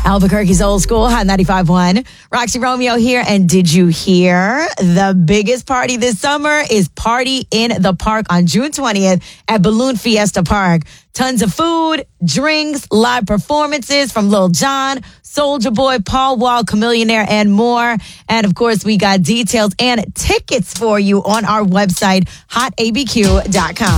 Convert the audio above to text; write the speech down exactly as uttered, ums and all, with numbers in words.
Albuquerque's Old School, Hot ninety-five point one. Roxy Romeo here. And did you hear? The biggest party this summer is Party in the Park on June twentieth at Balloon Fiesta Park. Tons of food, drinks, live performances from Lil Jon, Soulja Boy, Paul Wall, Chamillionaire, and more. And, of course, we got details and tickets for you on our website, hot a b q dot com.